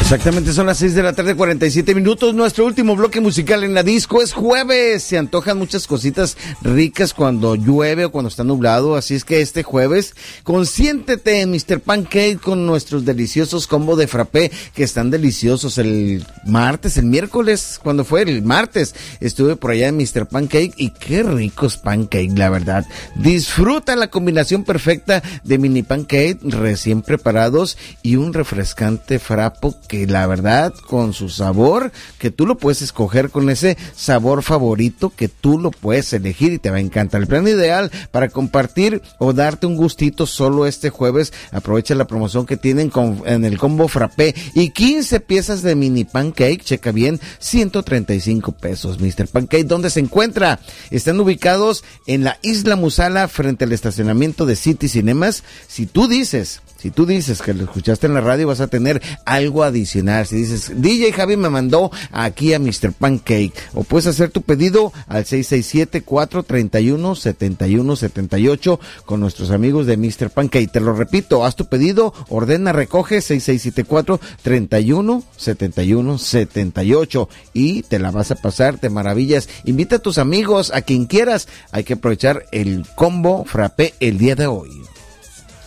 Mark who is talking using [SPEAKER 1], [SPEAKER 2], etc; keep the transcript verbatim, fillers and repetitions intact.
[SPEAKER 1] Exactamente, son las seis de la tarde, cuarenta y siete minutos. Nuestro último bloque musical en la disco. Es jueves, se antojan muchas cositas ricas cuando llueve o cuando está nublado. Así es que este jueves, consiéntete en mister Pancake con nuestros deliciosos combo de frappé, que están deliciosos. El martes, el miércoles, cuando fue el martes, estuve por allá en mister Pancake y qué ricos pancake, la verdad. Disfruta la combinación perfecta de mini pancake recién preparados y un refrescante frappo que la verdad, con su sabor, que tú lo puedes escoger con ese sabor favorito que tú lo puedes elegir y te va a encantar. El plan ideal para compartir o darte un gustito solo este jueves. Aprovecha la promoción que tienen con, en el combo frappé y quince piezas de mini pancake, checa bien, ciento treinta y cinco pesos. mister Pancake, ¿dónde se encuentra? Están ubicados en la Isla Musala frente al estacionamiento de City Cinemas. Si tú dices... Si tú dices que lo escuchaste en la radio, vas a tener algo adicional. Si dices, D J Javi me mandó aquí a mister Pancake. O puedes hacer tu pedido al seis seis siete, cuatro tres uno, siete uno siete ocho con nuestros amigos de mister Pancake. Te lo repito, haz tu pedido, ordena, recoge, seis seis siete cuatro, tres uno, siete uno siete ocho. Y te la vas a pasar de maravillas. Invita a tus amigos, a quien quieras. Hay que aprovechar el combo frappé el día de hoy.